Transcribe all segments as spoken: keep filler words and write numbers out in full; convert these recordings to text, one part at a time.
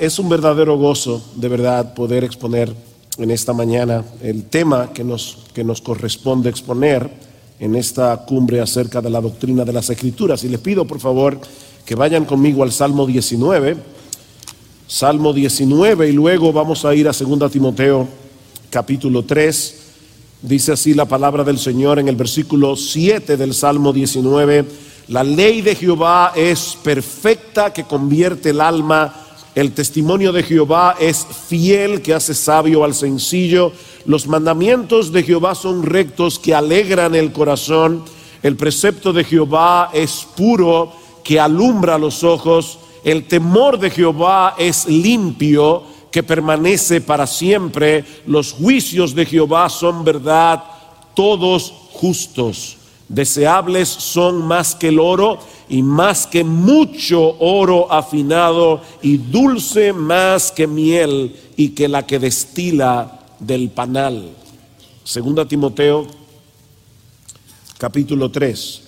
Es un verdadero gozo, de verdad, poder exponer en esta mañana el tema que nos, que nos corresponde exponer en esta cumbre acerca de la doctrina de las Escrituras. Y les pido, por favor, que vayan conmigo al Salmo diecinueve, Salmo diecinueve, y luego vamos a ir a segunda Timoteo, capítulo tres. Dice así la palabra del Señor en el versículo siete del Salmo diecinueve: la ley de Jehová es perfecta, que convierte el alma. El testimonio de Jehová es fiel, que hace sabio al sencillo. Los mandamientos de Jehová son rectos, que alegran el corazón. El precepto de Jehová es puro, que alumbra los ojos. El temor de Jehová es limpio, que permanece para siempre. Los juicios de Jehová son verdad, todos justos. Deseables son más que el oro, y más que mucho oro afinado, y dulce más que miel, y que la que destila del panal. Segunda Timoteo, capítulo tres.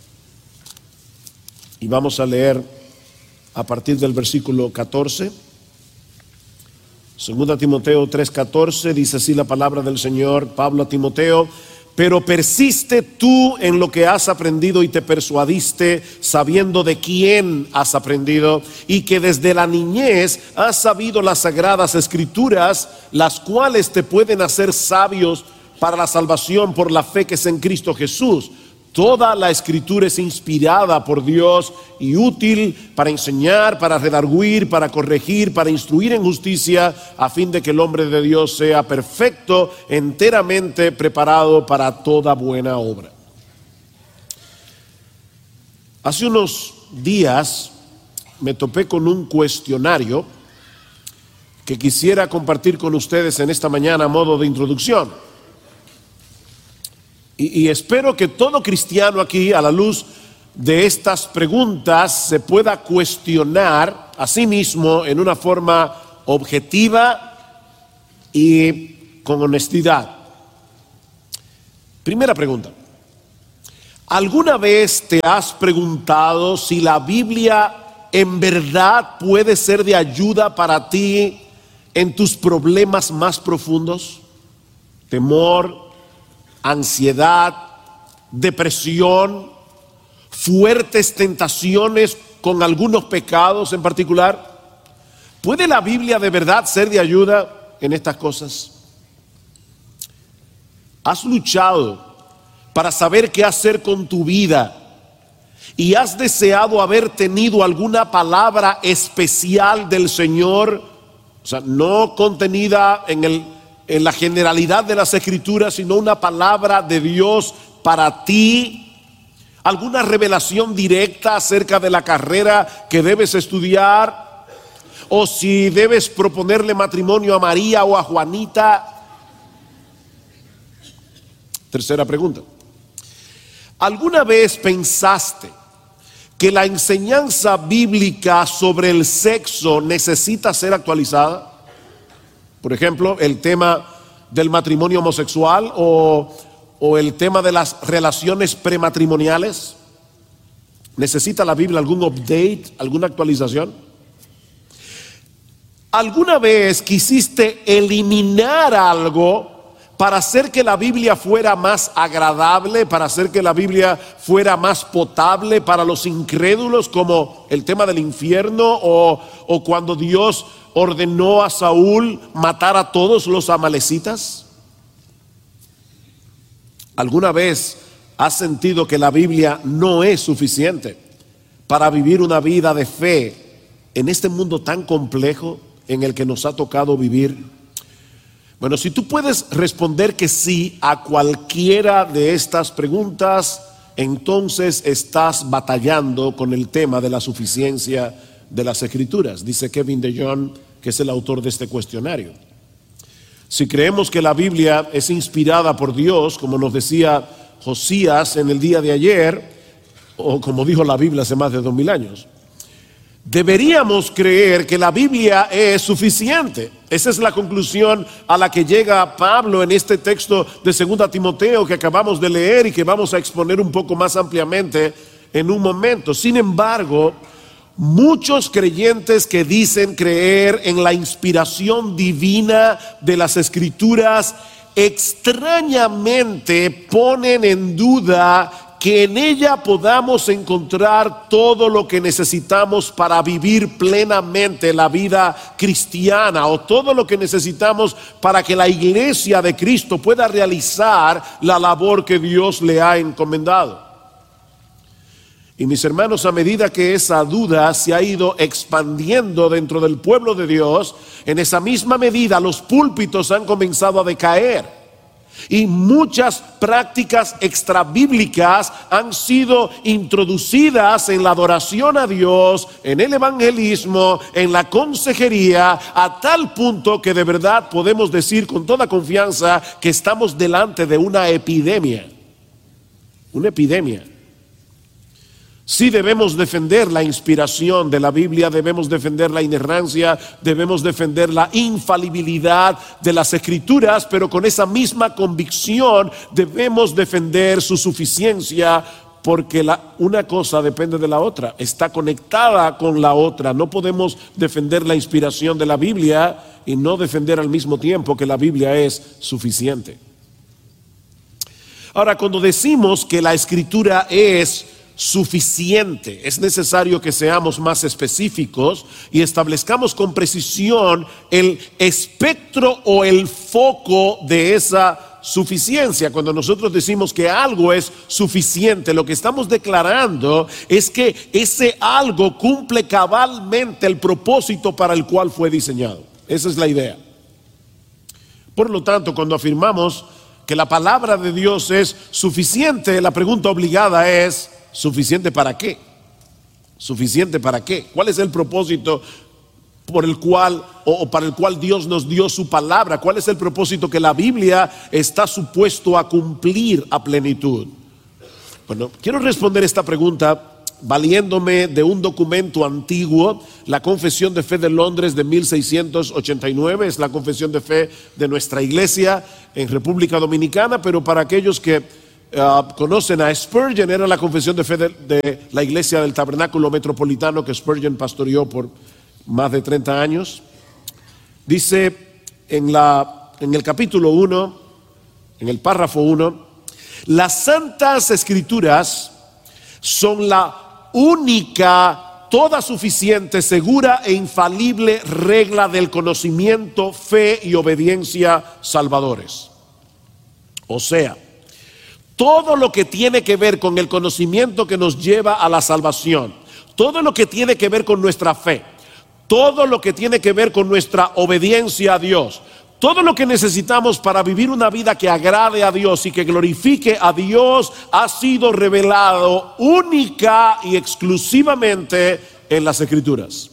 Y vamos a leer a partir del versículo catorce. Segunda Timoteo tres, catorce, dice así la palabra del Señor. Pablo a Timoteo: pero persiste tú en lo que has aprendido y te persuadiste, sabiendo de quién has aprendido, y que desde la niñez has sabido las sagradas escrituras, las cuales te pueden hacer sabios para la salvación por la fe que es en Cristo Jesús. Toda la escritura es inspirada por Dios y útil para enseñar, para redarguir, para corregir, para instruir en justicia, a fin de que el hombre de Dios sea perfecto, enteramente preparado para toda buena obra. Hace unos días me topé con un cuestionario que quisiera compartir con ustedes en esta mañana a modo de introducción. Y, y espero que todo cristiano aquí, a la luz de estas preguntas, se pueda cuestionar a sí mismo en una forma objetiva y con honestidad. Primera pregunta: ¿alguna vez te has preguntado si la Biblia en verdad puede ser de ayuda para ti en tus problemas más profundos? Temor, ansiedad, depresión, fuertes tentaciones con algunos pecados en particular. ¿Puede la Biblia de verdad ser de ayuda en estas cosas? ¿Has luchado para saber qué hacer con tu vida y has deseado haber tenido alguna palabra especial del Señor? O sea, no contenida en el en la generalidad de las Escrituras, sino una palabra de Dios para ti, alguna revelación directa acerca de la carrera que debes estudiar, o si debes proponerle matrimonio a María o a Juanita. Tercera pregunta: ¿alguna vez pensaste que la enseñanza bíblica sobre el sexo necesita ser actualizada? Por ejemplo, el tema del matrimonio homosexual o, o el tema de las relaciones prematrimoniales. ¿Necesita la Biblia algún update, alguna actualización? ¿Alguna vez quisiste eliminar algo para hacer que la Biblia fuera más agradable, para hacer que la Biblia fuera más potable para los incrédulos, como el tema del infierno o, o cuando Dios ordenó a Saúl matar a todos los amalecitas? ¿Alguna vez has sentido que la Biblia no es suficiente para vivir una vida de fe en este mundo tan complejo en el que nos ha tocado vivir? Bueno, si tú puedes responder que sí a cualquiera de estas preguntas, entonces estás batallando con el tema de la suficiencia de las Escrituras, dice Kevin DeYoung, que es el autor de este cuestionario. Si creemos que la Biblia es inspirada por Dios, como nos decía Josías en el día de ayer, o como dijo la Biblia hace más de dos mil años, deberíamos creer que la Biblia es suficiente. Esa es la conclusión a la que llega Pablo en este texto de segunda Timoteo que acabamos de leer y que vamos a exponer un poco más ampliamente en un momento. Sin embargo, muchos creyentes que dicen creer en la inspiración divina de las Escrituras, extrañamente ponen en duda que en ella podamos encontrar todo lo que necesitamos para vivir plenamente la vida cristiana, o todo lo que necesitamos para que la iglesia de Cristo pueda realizar la labor que Dios le ha encomendado. Y mis hermanos, a medida que esa duda se ha ido expandiendo dentro del pueblo de Dios, en esa misma medida los púlpitos han comenzado a decaer. Y muchas prácticas extrabíblicas han sido introducidas en la adoración a Dios, en el evangelismo, en la consejería, a tal punto que de verdad podemos decir con toda confianza que estamos delante de una epidemia. Una epidemia. Sí, debemos defender la inspiración de la Biblia, debemos defender la inerrancia, debemos defender la infalibilidad de las Escrituras, pero con esa misma convicción debemos defender su suficiencia, porque la, una cosa depende de la otra, está conectada con la otra. No podemos defender la inspiración de la Biblia y no defender al mismo tiempo que la Biblia es suficiente. Ahora, cuando decimos que la Escritura es suficiente, es necesario que seamos más específicos y establezcamos con precisión el espectro o el foco de esa suficiencia. Cuando nosotros decimos que algo es suficiente, lo que estamos declarando es que ese algo cumple cabalmente el propósito para el cual fue diseñado. Esa es la idea. Por lo tanto, cuando afirmamos que la palabra de Dios es suficiente, la pregunta obligada es: ¿suficiente para qué? ¿Suficiente para qué? ¿Cuál es el propósito por el cual o para el cual Dios nos dio su palabra? ¿Cuál es el propósito que la Biblia está supuesto a cumplir a plenitud? Bueno, quiero responder esta pregunta valiéndome de un documento antiguo, la Confesión de Fe de Londres de mil seiscientos ochenta y nueve, es la confesión de fe de nuestra iglesia en República Dominicana, pero para aquellos que Uh, conocen a Spurgeon, era la confesión de fe de, de la iglesia del Tabernáculo Metropolitano que Spurgeon pastoreó por más de treinta años. Dice en, la, en el capítulo uno, en el párrafo uno: las Santas Escrituras son la única, toda suficiente, segura e infalible regla del conocimiento, fe y obediencia salvadores. O sea, todo lo que tiene que ver con el conocimiento que nos lleva a la salvación, todo lo que tiene que ver con nuestra fe, todo lo que tiene que ver con nuestra obediencia a Dios, todo lo que necesitamos para vivir una vida que agrade a Dios y que glorifique a Dios, ha sido revelado única y exclusivamente en las Escrituras.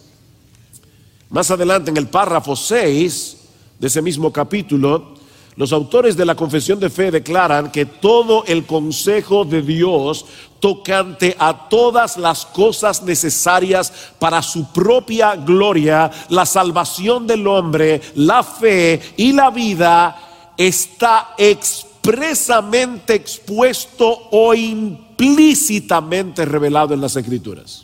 Más adelante, en el párrafo seis de ese mismo capítulo, los autores de la confesión de fe declaran que todo el consejo de Dios tocante a todas las cosas necesarias para su propia gloria, la salvación del hombre, la fe y la vida, está expresamente expuesto o implícitamente revelado en las Escrituras.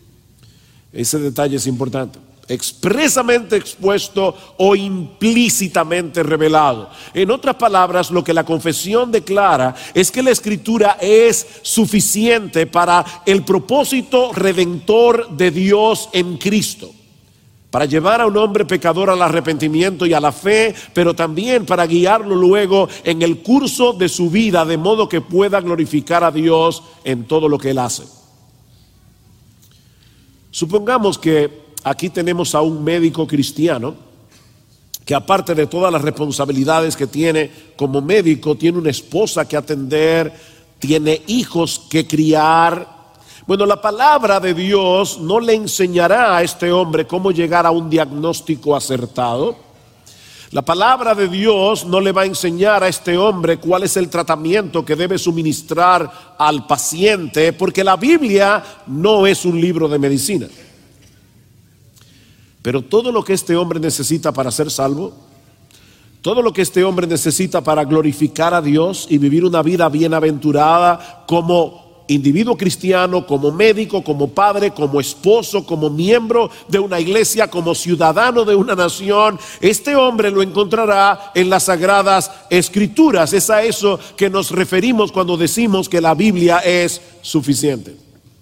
Ese detalle es importante. Expresamente expuesto o implícitamente revelado. En otras palabras, lo que la confesión declara es que la Escritura es suficiente para el propósito redentor de Dios en Cristo, para llevar a un hombre pecador al arrepentimiento y a la fe, pero también para guiarlo luego en el curso de su vida, de modo que pueda glorificar a Dios en todo lo que él hace. Supongamos que aquí tenemos a un médico cristiano que, aparte de todas las responsabilidades que tiene como médico, tiene una esposa que atender, tiene hijos que criar. Bueno, la palabra de Dios no le enseñará a este hombre cómo llegar a un diagnóstico acertado. La palabra de Dios no le va a enseñar a este hombre cuál es el tratamiento que debe suministrar al paciente, porque la Biblia no es un libro de medicina. Pero todo lo que este hombre necesita para ser salvo, todo lo que este hombre necesita para glorificar a Dios y vivir una vida bienaventurada como individuo cristiano, como médico, como padre, como esposo, como miembro de una iglesia, como ciudadano de una nación, este hombre lo encontrará en las Sagradas Escrituras. Es a eso que nos referimos cuando decimos que la Biblia es suficiente.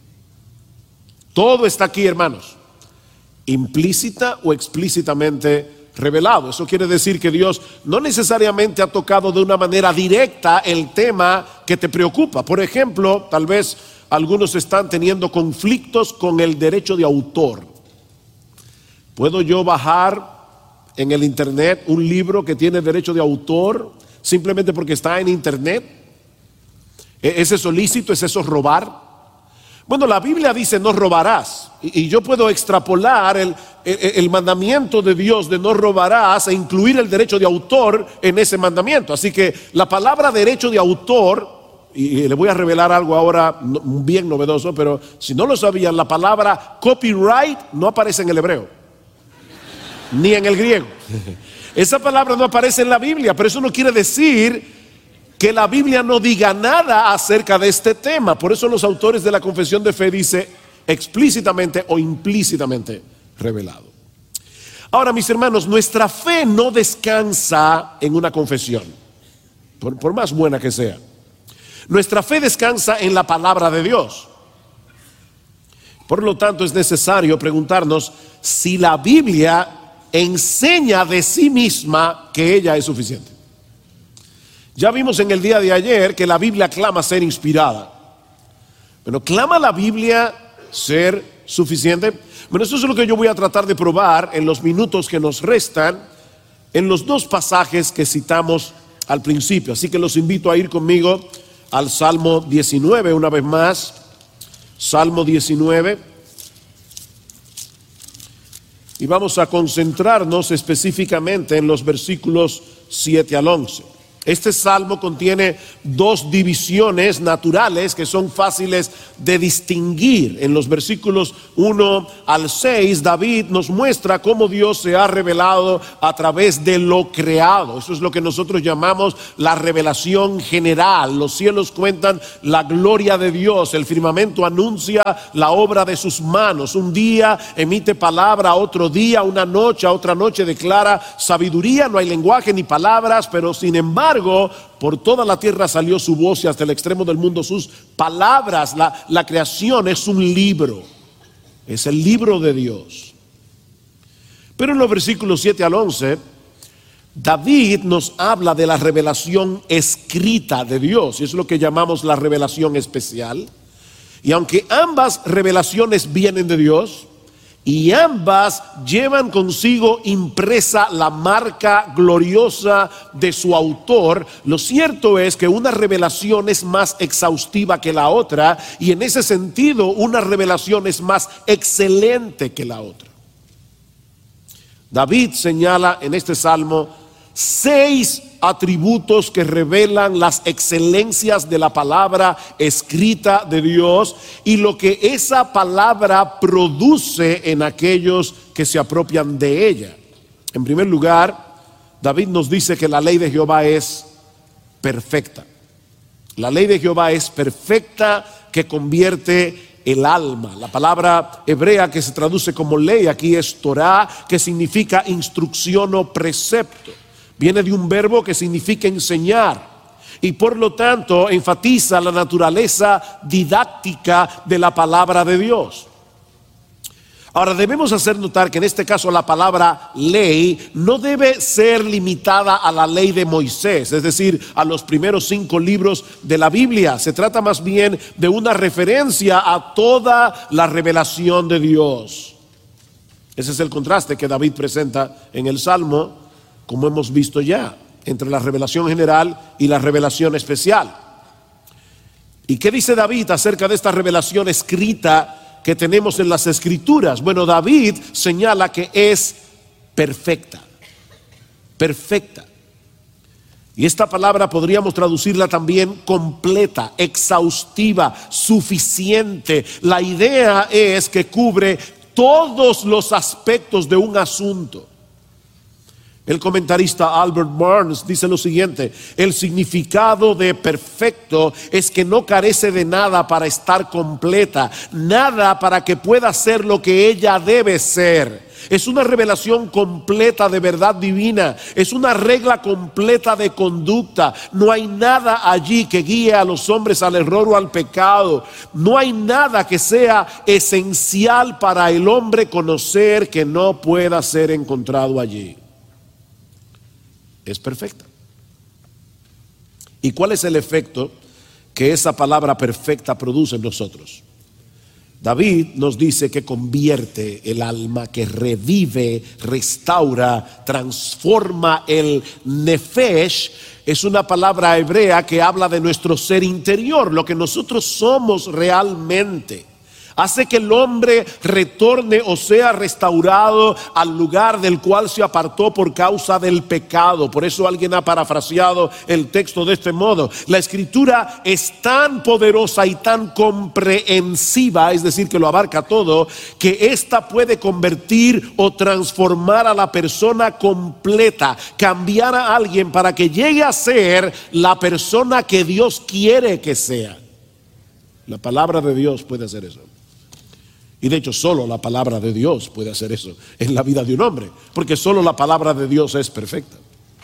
Todo está aquí, hermanos, implícita o explícitamente revelado. Eso quiere decir que Dios no necesariamente ha tocado de una manera directa el tema que te preocupa. Por ejemplo, tal vez algunos están teniendo conflictos con el derecho de autor. ¿Puedo yo bajar en el internet un libro que tiene derecho de autor simplemente porque está en internet? ¿Es eso lícito? ¿Es eso robar? Bueno, la Biblia dice no robarás, y yo puedo extrapolar el, el, el mandamiento de Dios de no robarás e incluir el derecho de autor en ese mandamiento. Así que la palabra derecho de autor, y le voy a revelar algo ahora bien novedoso, pero si no lo sabían, la palabra copyright no aparece en el hebreo, ni en el griego. Esa palabra no aparece en la Biblia, pero eso no quiere decir que la Biblia no diga nada acerca de este tema. Por eso los autores de la Confesión de Fe dice explícitamente o implícitamente revelado. Ahora, mis hermanos, nuestra fe no descansa en una confesión, por, por más buena que sea. Nuestra fe descansa en la palabra de Dios. Por lo tanto, es necesario preguntarnos si la Biblia enseña de sí misma que ella es suficiente. Ya vimos en el día de ayer que la Biblia clama ser inspirada. Bueno, ¿clama la Biblia ser suficiente? Bueno, eso es lo que yo voy a tratar de probar en los minutos que nos restan en los dos pasajes que citamos al principio. Así que los invito a ir conmigo al Salmo diecinueve una vez más. Salmo diecinueve. Y vamos a concentrarnos específicamente en los versículos siete al once. Este salmo contiene dos divisiones naturales que son fáciles de distinguir. En los versículos uno al seis, David nos muestra cómo Dios se ha revelado a través de lo creado. Eso es lo que nosotros llamamos la revelación general. Los cielos cuentan la gloria de Dios, el firmamento anuncia la obra de sus manos. Un día emite palabra, otro día, una noche, a otra noche declara sabiduría. No hay lenguaje ni palabras, pero sin embargo por toda la tierra salió su voz y hasta el extremo del mundo sus palabras. La, la creación es un libro, es el libro de Dios. Pero en los versículos siete al once, David nos habla de la revelación escrita de Dios, y es lo que llamamos la revelación especial. Y aunque ambas revelaciones vienen de Dios, y ambas llevan consigo impresa la marca gloriosa de su autor, lo cierto es que una revelación es más exhaustiva que la otra, y en ese sentido una revelación es más excelente que la otra. David señala en este salmo seis atributos que revelan las excelencias de la palabra escrita de Dios y lo que esa palabra produce en aquellos que se apropian de ella. En primer lugar, David nos dice que la ley de Jehová es perfecta. La ley de Jehová es perfecta, que convierte el alma. La palabra hebrea que se traduce como ley aquí es Torah, que significa instrucción o precepto. Viene de un verbo que significa enseñar y por lo tanto enfatiza la naturaleza didáctica de la palabra de Dios. Ahora debemos hacer notar que en este caso la palabra ley no debe ser limitada a la ley de Moisés, es decir, a los primeros cinco libros de la Biblia. Se trata más bien de una referencia a toda la revelación de Dios. Ese es el contraste que David presenta en el Salmo, como hemos visto ya, entre la revelación general y la revelación especial. ¿Y qué dice David acerca de esta revelación escrita que tenemos en las Escrituras? Bueno, David señala que es perfecta, perfecta. Y esta palabra podríamos traducirla también completa, exhaustiva, suficiente. La idea es que cubre todos los aspectos de un asunto. El comentarista Albert Barnes dice lo siguiente: el significado de perfecto es que no carece de nada para estar completa, nada para que pueda ser lo que ella debe ser. Es una revelación completa de verdad divina, es una regla completa de conducta. No hay nada allí que guíe a los hombres al error o al pecado. No hay nada que sea esencial para el hombre conocer que no pueda ser encontrado allí. Es perfecta. ¿Y cuál es el efecto que esa palabra perfecta produce en nosotros? David nos dice que convierte el alma, que revive, restaura, transforma. El nefesh es una palabra hebrea que habla de nuestro ser interior, lo que nosotros somos realmente. Hace que el hombre retorne o sea restaurado al lugar del cual se apartó por causa del pecado. Por eso alguien ha parafraseado el texto de este modo: la escritura es tan poderosa y tan comprensiva, es decir, que lo abarca todo, que ésta puede convertir o transformar a la persona completa, cambiar a alguien para que llegue a ser la persona que Dios quiere que sea. La palabra de Dios puede hacer eso. Y de hecho solo la palabra de Dios puede hacer eso en la vida de un hombre, porque solo la palabra de Dios es perfecta.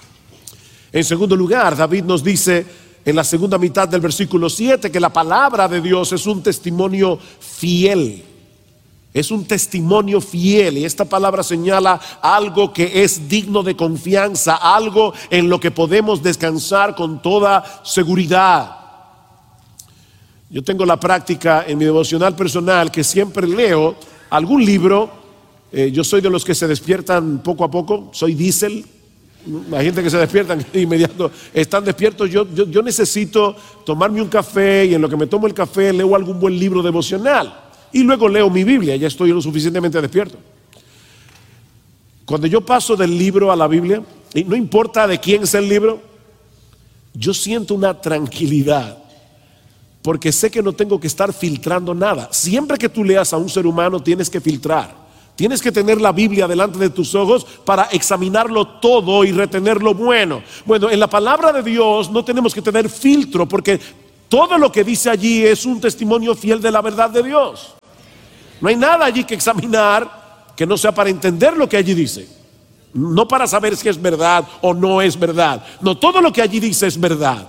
En segundo lugar, David nos dice en la segunda mitad del versículo siete que la palabra de Dios es un testimonio fiel. Es un testimonio fiel, y esta palabra señala algo que es digno de confianza, algo en lo que podemos descansar con toda seguridad. Yo tengo la práctica en mi devocional personal que siempre leo algún libro. Eh, yo soy de los que se despiertan poco a poco, soy diésel. Hay gente que se despiertan inmediato, están despiertos. Yo, yo, yo necesito tomarme un café, y en lo que me tomo el café leo algún buen libro devocional. Y luego leo mi Biblia, ya estoy lo suficientemente despierto. Cuando yo paso del libro a la Biblia, y no importa de quién es el libro, yo siento una tranquilidad. Porque sé que no tengo que estar filtrando nada. Siempre que tú leas a un ser humano tienes que filtrar. Tienes que tener la Biblia delante de tus ojos para examinarlo todo y retener lo bueno. Bueno, en la palabra de Dios no tenemos que tener filtro, porque todo lo que dice allí es un testimonio fiel de la verdad de Dios. No hay nada allí que examinar que no sea para entender lo que allí dice, no para saber si es verdad o no es verdad. No, todo lo que allí dice es verdad.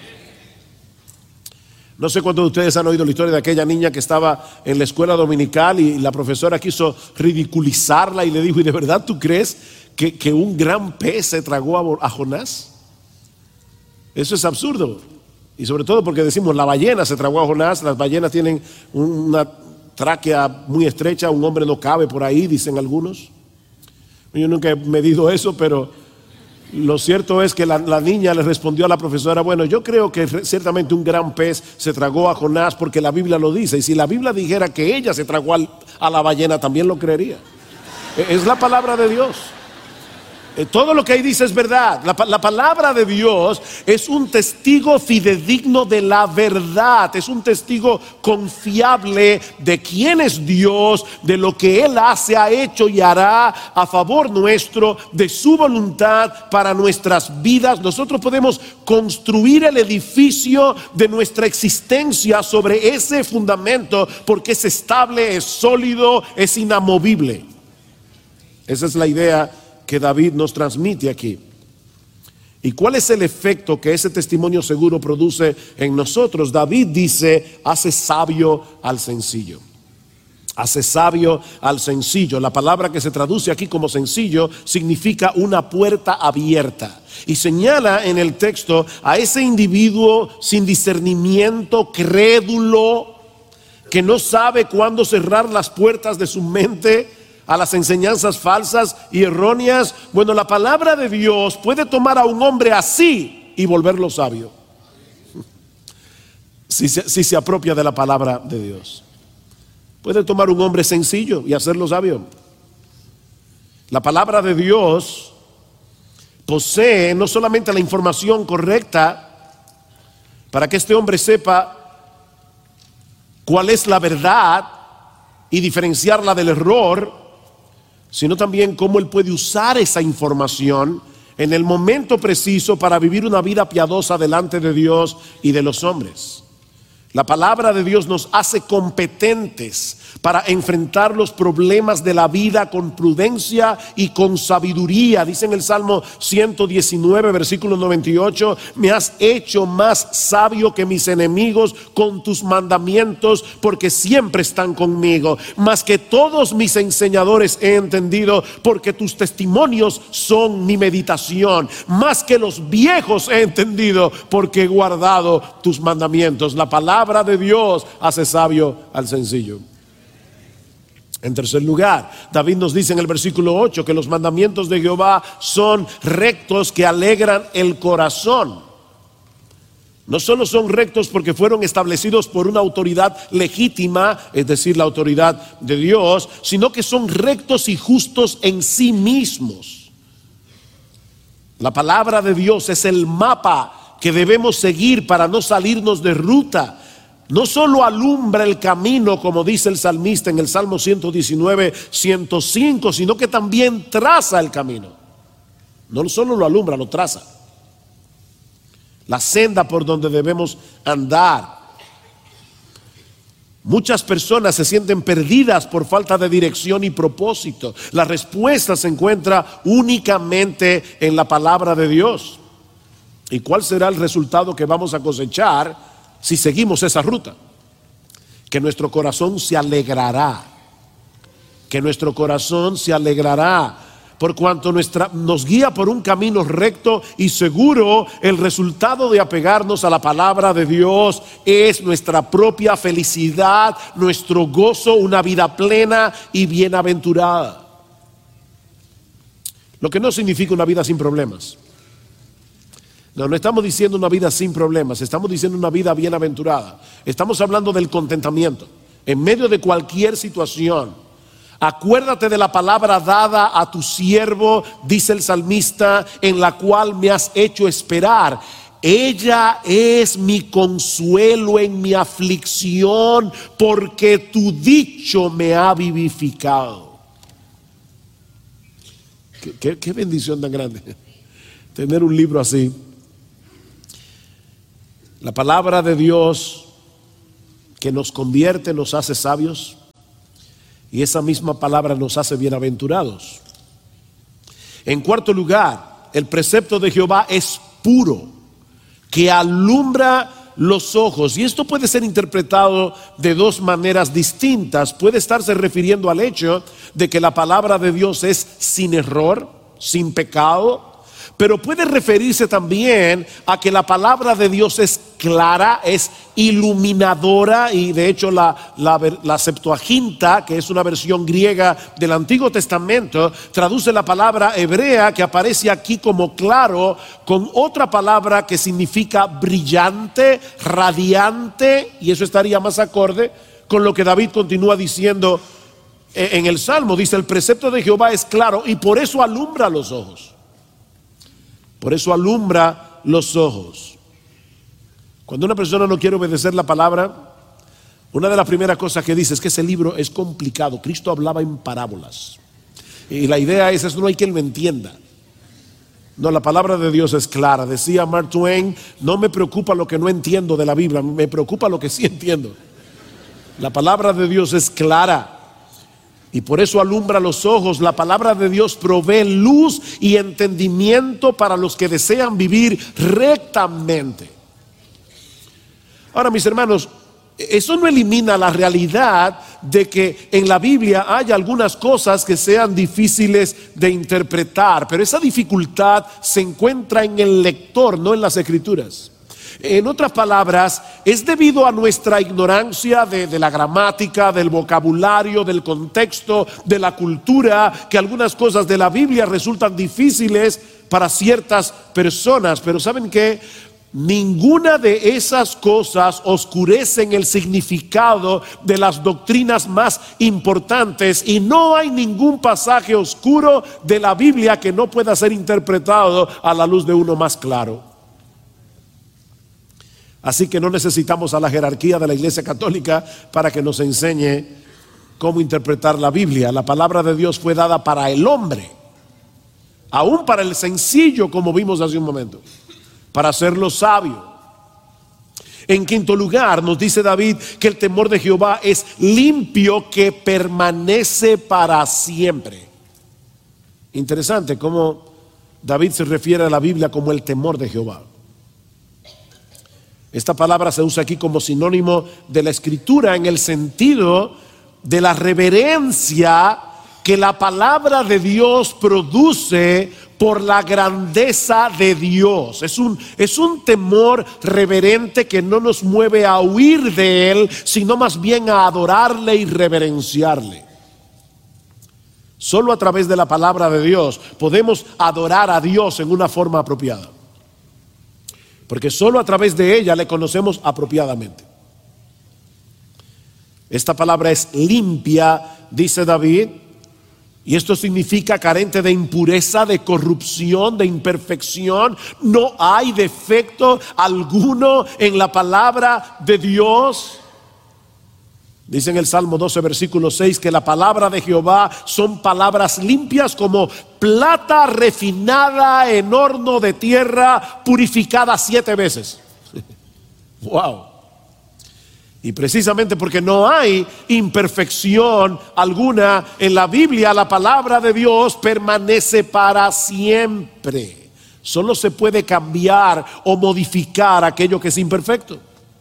No sé cuántos de ustedes han oído la historia de aquella niña que estaba en la escuela dominical y la profesora quiso ridiculizarla y le dijo: ¿y de verdad tú crees que, que un gran pez se tragó a, a Jonás? Eso es absurdo. Y sobre todo porque decimos la ballena se tragó a Jonás. Las ballenas tienen una tráquea muy estrecha, un hombre no cabe por ahí, dicen algunos. Yo nunca he medido eso, pero lo cierto es que la, la niña le respondió a la profesora: bueno, yo creo que ciertamente un gran pez se tragó a Jonás porque la Biblia lo dice, y si la Biblia dijera que ella se tragó al, a la ballena, también lo creería. Es la palabra de Dios. Todo lo que ahí dice es verdad. La, la palabra de Dios es un testigo fidedigno de la verdad. Es un testigo confiable de quién es Dios, de lo que Él hace, ha hecho y hará a favor nuestro, de su voluntad para nuestras vidas. Nosotros podemos construir el edificio de nuestra existencia sobre ese fundamento, porque es estable, es sólido, es inamovible. Esa es la idea que David nos transmite aquí. ¿Y cuál es el efecto que ese testimonio seguro produce en nosotros? David dice: hace sabio al sencillo. Hace sabio al sencillo. La palabra que se traduce aquí como sencillo significa una puerta abierta, y señala en el texto a ese individuo sin discernimiento, crédulo, que no sabe cuándo cerrar las puertas de su mente a las enseñanzas falsas y erróneas. Bueno, la palabra de Dios puede tomar a un hombre así y volverlo sabio, si se, si se apropia de la palabra de Dios. Puede tomar un hombre sencillo y hacerlo sabio. La palabra de Dios posee no solamente la información correcta para que este hombre sepa cuál es la verdad y diferenciarla del error, sino también cómo Él puede usar esa información en el momento preciso para vivir una vida piadosa delante de Dios y de los hombres. La palabra de Dios nos hace competentes para enfrentar los problemas de la vida con prudencia y con sabiduría. Dice en el Salmo ciento diecinueve, versículo noventa y ocho: me has hecho más sabio que mis enemigos con tus mandamientos, porque siempre están conmigo. Más que todos mis enseñadores he entendido, porque tus testimonios son mi meditación. Más que los viejos he entendido, porque he guardado tus mandamientos. La palabra La palabra de Dios hace sabio al sencillo. En tercer lugar, David nos dice en el versículo ocho que los mandamientos de Jehová son rectos que alegran el corazón. No solo son rectos porque fueron establecidos por una autoridad legítima, es decir, la autoridad de Dios, sino que son rectos y justos en sí mismos. La palabra de Dios es el mapa que debemos seguir para no salirnos de ruta. No solo alumbra el camino, como dice el salmista en el Salmo ciento diecinueve, ciento cinco, sino que también traza el camino. No solo lo alumbra, lo traza. La senda por donde debemos andar. Muchas personas se sienten perdidas por falta de dirección y propósito. La respuesta se encuentra únicamente en la palabra de Dios. ¿Y cuál será el resultado que vamos a cosechar si seguimos esa ruta? Que nuestro corazón se alegrará, que nuestro corazón se alegrará, por cuanto nuestra, nos guía por un camino recto y seguro. El resultado de apegarnos a la palabra de Dios es nuestra propia felicidad, nuestro gozo, una vida plena y bienaventurada. Lo que no significa una vida sin problemas. No, no estamos diciendo una vida sin problemas, estamos diciendo una vida bienaventurada. Estamos hablando del contentamiento en medio de cualquier situación. Acuérdate de la palabra dada a tu siervo, dice el salmista, en la cual me has hecho esperar. Ella es mi consuelo en mi aflicción, porque tu dicho me ha vivificado. Qué, qué, qué bendición tan grande tener un libro así. La palabra de Dios que nos convierte, nos hace sabios, y esa misma palabra nos hace bienaventurados. En cuarto lugar, el precepto de Jehová es puro, que alumbra los ojos. Y esto puede ser interpretado de dos maneras distintas. Puede estarse refiriendo al hecho de que la palabra de Dios es sin error, sin pecado. Pero puede referirse también a que la palabra de Dios es clara, es iluminadora. Y de hecho la, la, la Septuaginta, que es una versión griega del Antiguo Testamento, traduce la palabra hebrea que aparece aquí como claro con otra palabra que significa brillante, radiante. Y eso estaría más acorde con lo que David continúa diciendo en el Salmo. Dice: el precepto de Jehová es claro y por eso alumbra los ojos. Por eso alumbra los ojos. Cuando una persona no quiere obedecer la palabra, una de las primeras cosas que dice es que ese libro es complicado. Cristo hablaba en parábolas. Y la idea es, eso no hay quien lo entienda. No, la palabra de Dios es clara. Decía Mark Twain: no me preocupa lo que no entiendo de la Biblia, me preocupa lo que sí entiendo. La palabra de Dios es clara. Y por eso alumbra los ojos. La palabra de Dios provee luz y entendimiento para los que desean vivir rectamente. Ahora, mis hermanos, eso no elimina la realidad de que en la Biblia hay algunas cosas que sean difíciles de interpretar, pero esa dificultad se encuentra en el lector, no en las Escrituras. En otras palabras, es debido a nuestra ignorancia de, de la gramática, del vocabulario, del contexto, de la cultura, que algunas cosas de la Biblia resultan difíciles para ciertas personas. Pero ¿saben qué? Ninguna de esas cosas oscurecen el significado de las doctrinas más importantes, y no hay ningún pasaje oscuro de la Biblia que no pueda ser interpretado a la luz de uno más claro. Así que no necesitamos a la jerarquía de la Iglesia Católica para que nos enseñe cómo interpretar la Biblia. La palabra de Dios fue dada para el hombre, aún para el sencillo, como vimos hace un momento, para hacerlo sabio. En quinto lugar, nos dice David que el temor de Jehová es limpio, que permanece para siempre. Interesante cómo David se refiere a la Biblia como el temor de Jehová. Esta palabra se usa aquí como sinónimo de la Escritura, en el sentido de la reverencia que la palabra de Dios produce por la grandeza de Dios. Es un, es un temor reverente que no nos mueve a huir de Él, sino más bien a adorarle y reverenciarle. Solo a través de la palabra de Dios podemos adorar a Dios en una forma apropiada, porque solo a través de ella le conocemos apropiadamente. Esta palabra es limpia, dice David, y esto significa carente de impureza, de corrupción, de imperfección. No hay defecto alguno en la palabra de Dios. Dice en el Salmo doce, versículo seis, que la palabra de Jehová son palabras limpias como plata refinada en horno de tierra, purificada siete veces. Wow. Y precisamente porque no hay imperfección alguna en la Biblia, la palabra de Dios permanece para siempre. Solo se puede cambiar o modificar aquello que es imperfecto.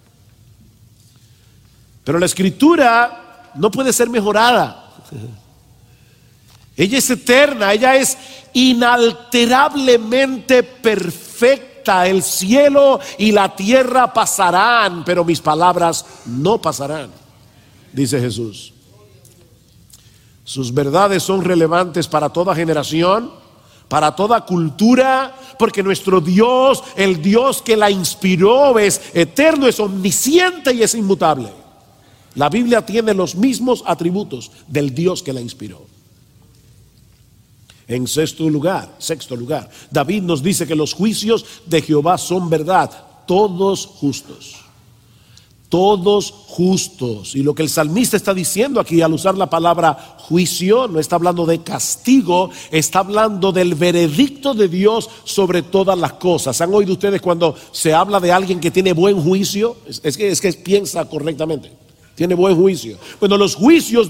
Pero la Escritura no puede ser mejorada. Ella es eterna, ella es inalterablemente perfecta. El cielo y la tierra pasarán, pero mis palabras no pasarán, dice Jesús. Sus verdades son relevantes para toda generación, para toda cultura, porque nuestro Dios, el Dios que la inspiró, es eterno, es omnisciente y es inmutable. La Biblia tiene los mismos atributos del Dios que la inspiró. En sexto lugar, sexto lugar, David nos dice que los juicios de Jehová son verdad, todos justos, todos justos. Y lo que el salmista está diciendo aquí al usar la palabra juicio, no está hablando de castigo, está hablando del veredicto de Dios sobre todas las cosas. ¿Han oído ustedes cuando se habla de alguien que tiene buen juicio? Es, es, que, es que piensa correctamente, tiene buen juicio. Bueno, los juicios